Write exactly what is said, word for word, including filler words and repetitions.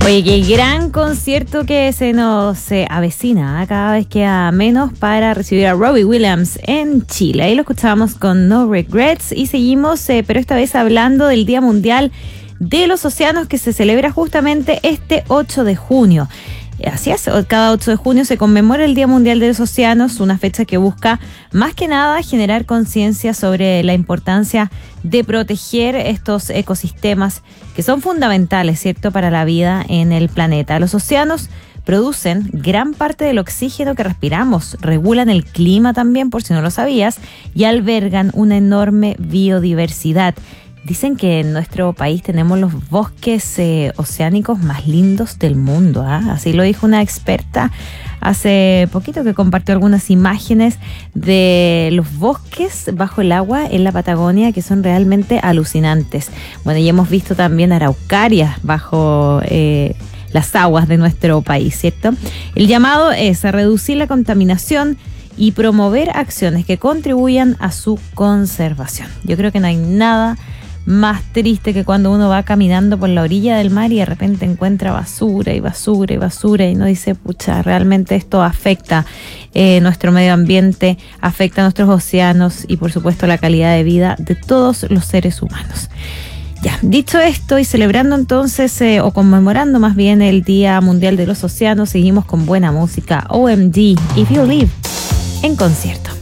Oye, qué gran concierto que se nos eh, avecina, ¿eh? Cada vez queda menos para recibir a Robbie Williams en Chile. Ahí lo escuchábamos con No Regrets y seguimos, eh, pero esta vez hablando del Día Mundial de los Océanos que se celebra justamente este ocho de junio. Así es, cada ocho de junio se conmemora el Día Mundial de los Océanos, una fecha que busca más que nada generar conciencia sobre la importancia de proteger estos ecosistemas que son fundamentales, ¿cierto?, para la vida en el planeta. Los océanos producen gran parte del oxígeno que respiramos, regulan el clima también, por si no lo sabías, y albergan una enorme biodiversidad. Dicen que en nuestro país tenemos los bosques eh, oceánicos más lindos del mundo, ¿eh? Así lo dijo una experta hace poquito que compartió algunas imágenes de los bosques bajo el agua en la Patagonia que son realmente alucinantes. Bueno, y hemos visto también araucarias bajo eh, las aguas de nuestro país, ¿cierto? El llamado es a reducir la contaminación y promover acciones que contribuyan a su conservación. Yo creo que no hay nada más triste que cuando uno va caminando por la orilla del mar y de repente encuentra basura y basura y basura y uno dice, pucha, realmente esto afecta eh, nuestro medio ambiente, afecta a nuestros océanos y por supuesto la calidad de vida de todos los seres humanos. Ya, dicho esto y celebrando entonces eh, o conmemorando más bien el Día Mundial de los Océanos, seguimos con buena música. O M D, If You Live, en concierto.